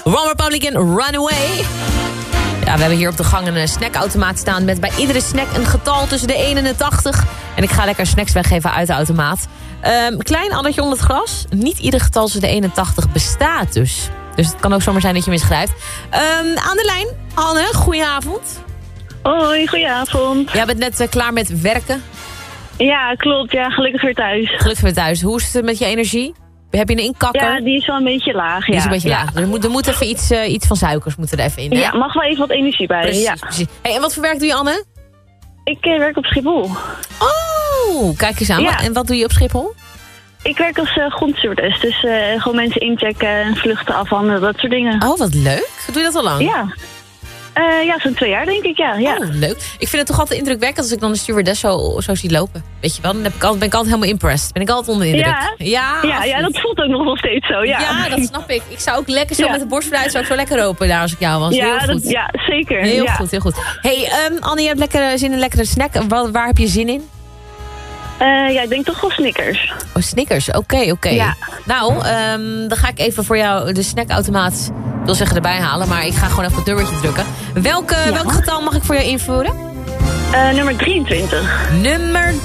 One Republic en Runaway. Ja, we hebben hier op de gang een snackautomaat staan... met bij iedere snack een getal tussen de 1 en de 80. En ik ga lekker snacks weggeven uit de automaat. Klein addertje onder het gras. Niet ieder getal tussen de 1 en 80 bestaat dus. Dus het kan ook zomaar zijn dat je misgrijpt. Aan de lijn, Anne, goedenavond. Hoi, goedenavond. Jij bent net klaar met werken. Ja, klopt. Ja, gelukkig weer thuis. Gelukkig weer thuis. Hoe is het met je energie? Heb je een inkakker? Ja, die is wel een beetje laag. Ja. Die is een beetje laag. Er moet even iets van suikers moeten er even in. Hè? Ja, mag wel even wat energie bij. Precies, ja. precies. Hey, en wat voor werk doe je, Anne? Ik werk op Schiphol. Oh, kijk eens aan. Ja. En wat doe je op Schiphol? Ik werk als grondstewardess. Dus gewoon mensen inchecken, vluchten afhandelen, dat soort dingen. Oh, wat leuk. Doe je dat al lang? Ja. Ja, zo'n 2 jaar denk ik, ja. Oh, leuk. Ik vind het toch altijd indrukwekkend als ik dan de stewardess zo zie lopen. Weet je wel, dan ben ik altijd helemaal impressed. Ben ik altijd onder de indruk. Ja, dat voelt ook nog wel steeds zo, ja. Ja, dat snap ik. Ik zou ook lekker zo met de borst vooruit, zou ik zo lekker lopen daar als ik jou was. Ja, heel goed. ja, zeker. Heel goed, heel goed. Hey, Anne, je hebt lekker zin in een lekkere snack. Waar heb je zin in? Ja, ik denk toch wel Snickers. Oh, Snickers. Oké. Ja. Nou, dan ga ik even voor jou de snackautomaat, ik wil zeggen, erbij halen. Maar ik ga gewoon even het nummertje drukken. Welk getal mag ik voor jou invullen? Nummer 23. Nummer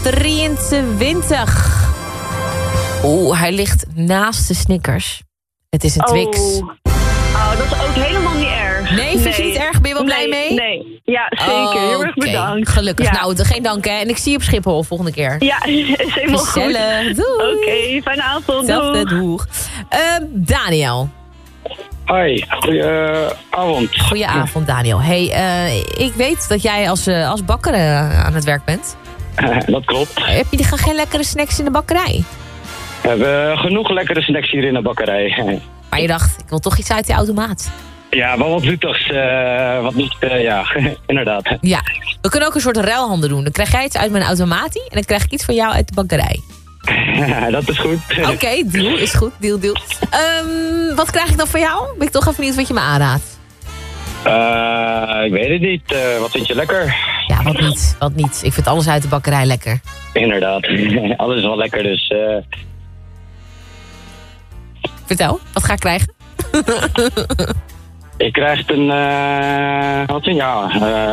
23. Oeh, hij ligt naast de Snickers. Het is een Twix. Oh, dat is ook helemaal niet erg. Nee, vind je niet erg? Ben je wel blij mee? Nee, ja, zeker. Heel erg bedankt. Gelukkig. Ja. Nou, geen dank hè. En ik zie je op Schiphol volgende keer. Ja, is helemaal gezellig. goed. Doei. Oké, fijne avond. Hetzelfde, doeg. Daniel. Hoi, goedenavond. Goedenavond, Daniel. Hey, ik weet dat jij als bakker aan het werk bent. Dat klopt. Heb je geen lekkere snacks in de bakkerij? We hebben genoeg lekkere snacks hier in de bakkerij. Maar je dacht, ik wil toch iets uit die automaat. Ja, wel wat zoetigs, wat niet, ja, inderdaad. Ja, we kunnen ook een soort ruilhandel doen. Dan krijg jij iets uit mijn automaatie en dan krijg ik iets van jou uit de bakkerij. Dat is goed. Oké, deal, is goed, deal. Wat krijg ik dan van jou? Ben ik toch even benieuwd wat je me aanraadt. Ik weet het niet. Wat vind je lekker? Ja, wat niet. Ik vind alles uit de bakkerij lekker. Inderdaad, alles is wel lekker, dus... Vertel, wat ga ik krijgen? Ik krijg een... wat vind je? Ja,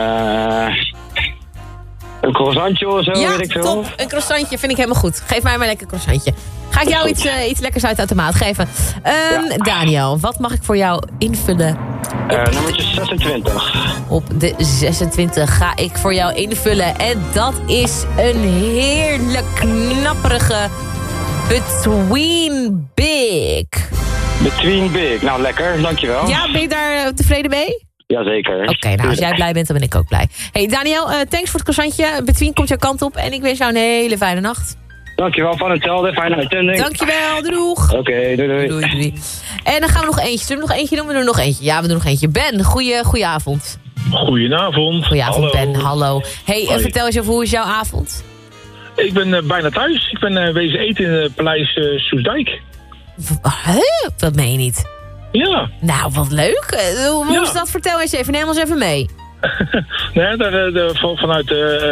een croissantje of zo, weet ik veel. Ja, top. Een croissantje vind ik helemaal goed. Geef mij maar een lekker croissantje. Ga ik jou iets lekkers uit de automaat geven. Daniel, wat mag ik voor jou invullen? Nummertje 26. Op de 26 ga ik voor jou invullen. En dat is een heerlijk knapperige Between Big. Between Big. Nou, lekker. Dankjewel. Ja, ben je daar tevreden mee? Jazeker. Oké, nou als jij blij bent, dan ben ik ook blij. Hey Daniel, thanks voor het croissantje. Between komt jouw kant op en ik wens jou een hele fijne nacht. Dankjewel, van hetzelfde. Fijne uitzending. Dankjewel, doeg. Oké, doei. Doei. En dan gaan we nog eentje. Zullen we nog eentje doen? We doen nog eentje. Ja, we doen nog eentje. Ben, goedenavond. Goedenavond. Goedenavond, Ben. Hallo. Hey, Hoi. vertel eens even, hoe is jouw avond? Ik ben bijna thuis. Ik ben wezen eten in het Paleis Soesdijk. Dat meen je niet. Ja. Nou, wat leuk. Hoe Ja. is dat? Vertel eens even. Neem ons even mee. Nee, vanuit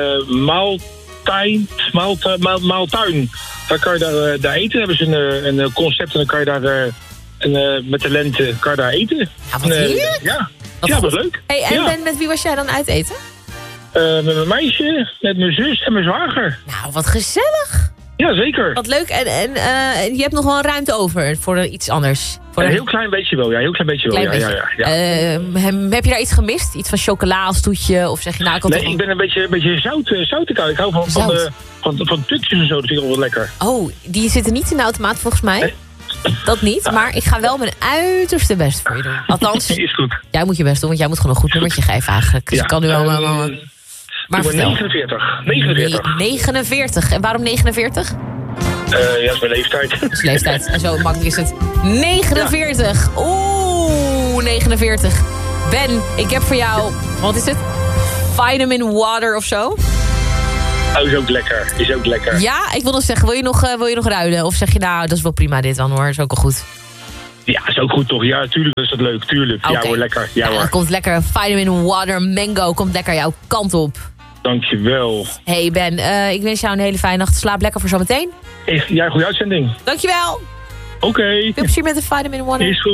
Maaltuin. Daar kan je daar eten. Hebben ze een concept en dan kan je daar met de lente kan je daar eten. Ja, wat heerlijk. Ja, Wat ja, goed. wat leuk. Hey, en Ja. Ben, met wie was jij dan uit eten? Met mijn meisje, met mijn zus en mijn zwager. Nou, wat gezellig. Ja, zeker. Wat leuk. En je hebt nog wel ruimte over voor iets anders. Voor Een heel klein beetje wel, ja. Heel klein beetje wel. klein Ja. Heb je daar iets gemist? Iets van chocola als toetje? Of zeg je nou... Ik ben een beetje zout. Ik hou van tukjes en zo, dat vind ik wel lekker. Oh, die zitten niet in de automaat volgens mij. Nee. Dat niet, maar ik ga wel mijn uiterste best voor je doen. Althans, Is goed. jij moet je best doen, want jij moet gewoon een goed nummertje geven eigenlijk. Dus ik kan nu wel... maar vertel. 49. 49. En waarom 49? Ja, dat is mijn leeftijd. Dat is leeftijd. En zo makkelijk is het. 49. Oeh, 49. Ben, ik heb voor jou... Wat is het? Vitamin water of zo? Oh, is ook lekker. Ja, ik wil nog zeggen, wil je nog ruilen? Of zeg je nou, dat is wel prima dit dan hoor, is ook al goed. Ja, is ook goed toch? Ja, tuurlijk is dat leuk, tuurlijk. Okay. Ja hoor, lekker. Ja Dan hoor. komt lekker vitamin water mango, komt lekker jouw kant op. Dankjewel. Hey Ben, ik wens jou een hele fijne nacht. Slaap lekker voor zometeen. Ja, goede uitzending. Dankjewel. Oké. Veel plezier met de vitamin water. Is goed.